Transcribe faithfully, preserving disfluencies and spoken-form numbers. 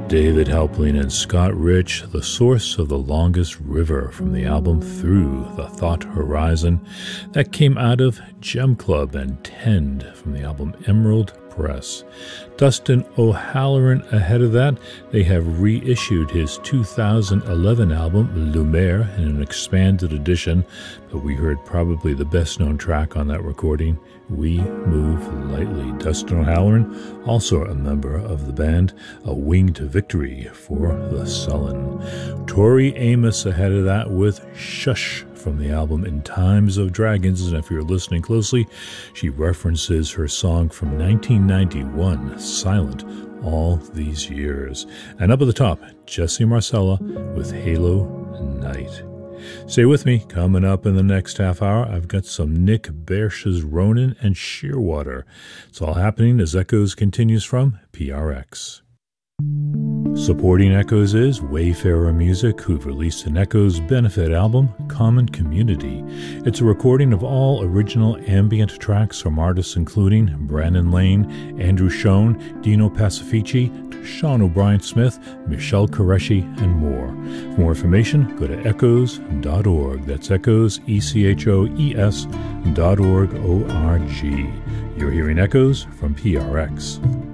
David Halperin and Scott Rich, The Source of the Longest River, from the album Through the Thought Horizon. That came out of Gem Club, and Tend from the album Emerald Press. Dustin O'Halloran ahead of that. They have reissued his two thousand eleven album Lumiere in an expanded edition, but we heard probably the best-known track on that recording, We Move Lightly. Dustin O'Halloran, also a member of the band, A Wing to Victory for the Sullen. Tori Amos ahead of that with Shush from the album In Times of Dragons, and if you're listening closely, she references her song from nineteen ninety-one, Silent, All These Years. And up at the top, Jesse Marcella with Halo Night. Stay with me. Coming up in the next half hour, I've got some Nick Bersh's Ronin and Shearwater. It's all happening as Echoes continues from P R X. Supporting Echoes is Wayfarer Music, who've released an Echoes benefit album, Common Community. It's a recording of all original ambient tracks from artists including Brandon Lane, Andrew Schoen, Dino Pacifici, Sean O'Brien Smith, Michelle Qureshi, and more. For more information, go to echoes dot org. That's Echoes, E C H O E S dot org, O R G. You're hearing Echoes from P R X.